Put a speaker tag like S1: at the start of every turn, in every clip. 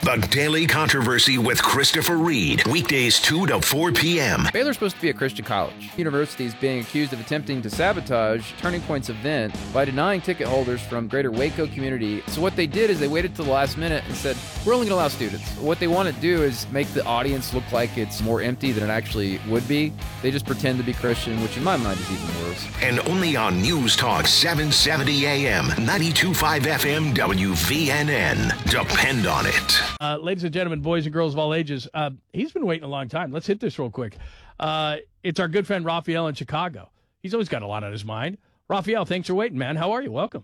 S1: The Daily Controversy with Christopher Reed. Weekdays 2 to 4 p.m.
S2: Baylor's supposed to be a Christian college. The university is being accused of attempting to sabotage Turning Point's event by denying ticket holders from greater Waco community. So what they did is they waited till the last minute and said, we're only going to allow students. What they want to do is make the audience look like it's more empty than it actually would be. They just pretend to be Christian, which in my mind is even worse.
S1: And only on News Talk 770 AM, 92.5 FM, WVNN. Depend on it.
S3: Ladies and gentlemen, boys and girls of all ages, he's been waiting a long time. Let's hit this real quick. It's our good friend Raphael in Chicago. He's always got a lot on his mind. Raphael, thanks for waiting, man. How are you? Welcome.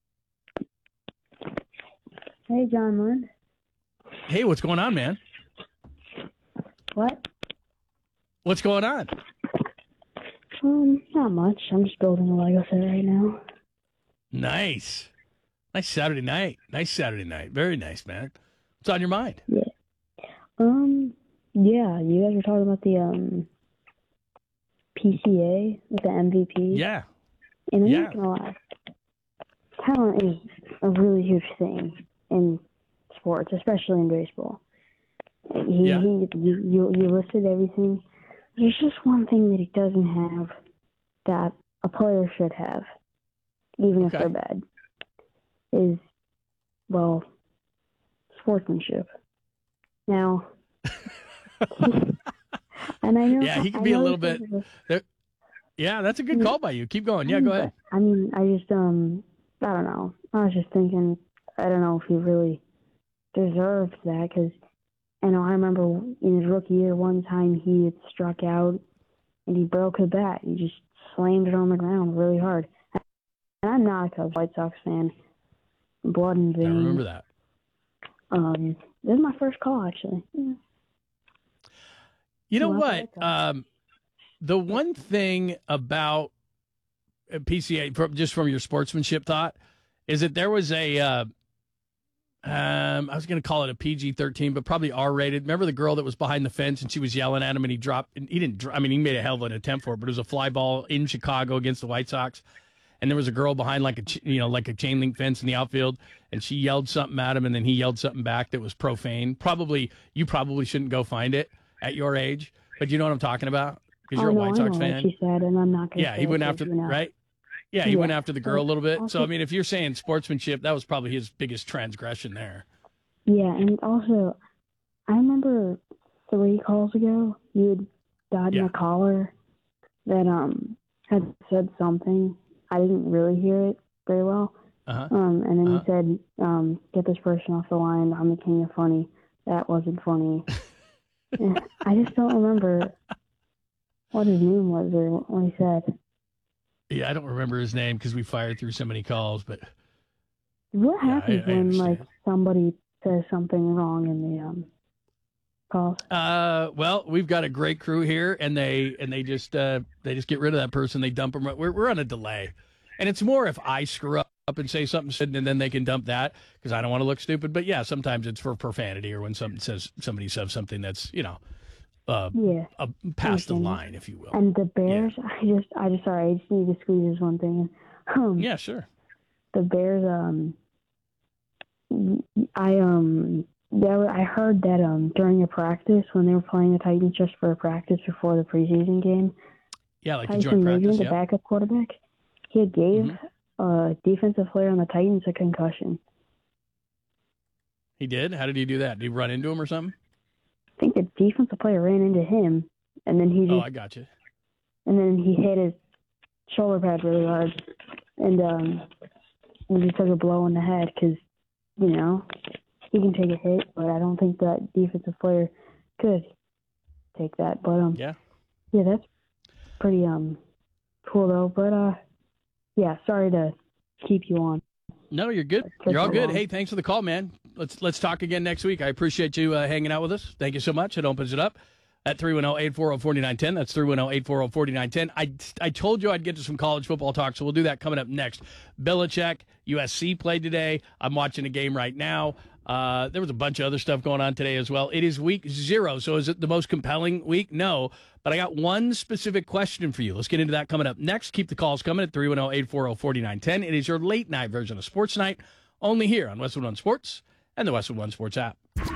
S4: Hey, John Lynn.
S3: Hey, what's going on, man?
S4: What?
S3: What's going on?
S4: Not much. I'm just building a Lego set right now.
S3: Nice. Nice Saturday night. Nice Saturday night. Very nice, man. What's on your mind?
S4: Yeah. Yeah, you guys were talking about the PCA with the MVP.
S3: Yeah.
S4: And I'm not gonna lie, talent is a really huge thing in sports, especially in baseball. You listed everything. There's just one thing that he doesn't have that a player should have, even if they're bad, is, well, sportsmanship. Now, and I know.
S3: Yeah, he can be a little bit. Yeah, that's a good call by you. Keep going. Yeah, go ahead.
S4: I mean, I just, I don't know. I was just thinking, I don't know if he really deserves that, because, I remember in his rookie year, one time he had struck out and he broke the bat. He just slammed it on the ground really hard. And I'm not a Cubs White Sox fan. Blood and veins.
S3: I remember that.
S4: This is my first call, actually. Yeah.
S3: You know what? The one thing about PCA, just from your sportsmanship thought, is that there was a, I was going to call it a PG-13, but probably R-rated. Remember the girl that was behind the fence and she was yelling at him and he dropped, and he didn't, I mean, he made a hell of an attempt for it, but it was a fly ball in Chicago against the White Sox. And there was a girl behind like a chain link fence in the outfield, and she yelled something at him, and then he yelled something back that was profane. You probably shouldn't go find it at your age, but you know what I'm talking about because you're a White Sox fan.
S4: What she said, and I'm not going to.
S3: Yeah, he went after right. Yeah, he went after the girl a little bit. So I mean, if you're saying sportsmanship, that was probably his biggest transgression there.
S4: Yeah, and also, I remember 3 calls ago you had gotten a caller that had said something. I didn't really hear it very well. And then he said, get this person off the line. I'm the king of funny. That wasn't funny. And I just don't remember what his name was or what he said.
S3: Yeah, I don't remember his name because we fired through so many calls. But
S4: what happens when somebody says something wrong in the calls?
S3: Well, we've got a great crew here, and they just get rid of that person. They dump them. We're on a delay, and it's more if I screw up and say something, and then they can dump that because I don't want to look stupid. But yeah, sometimes it's for profanity or when somebody says something that's past the line, if you will.
S4: And the Bears, I just need to squeeze this one thing in.
S3: Yeah, sure.
S4: The Bears, I heard that during a practice when they were playing the Titans just for a practice before the preseason game.
S3: Yeah, like
S4: Tyson
S3: a joint practice.
S4: The backup quarterback, he gave a defensive player on the Titans a concussion.
S3: He did? How did he do that? Did he run into him or something?
S4: I think the defensive player ran into him, and then he
S3: I got you.
S4: And then he hit his shoulder pad really hard, and he took a blow in the head because, he can take a hit, but I don't think that defensive player could take that. But yeah, that's pretty cool though. But sorry to keep you on.
S3: No, you're good. You're all good. Hey, thanks for the call, man. Let's talk again next week. I appreciate you hanging out with us. Thank you so much. It opens it up at 310-840-4910. That's 310-840-4910. I told you I'd get to some college football talk, so we'll do that coming up next. Belichick, USC played today. I'm watching a game right now. There was a bunch of other stuff going on today as well. It is week 0, so is it the most compelling week? No, but I got one specific question for you. Let's get into that coming up next. Keep the calls coming at 310-840-4910. It is your late night version of Sports Night, only here on Westwood One Sports and the Westwood One Sports app.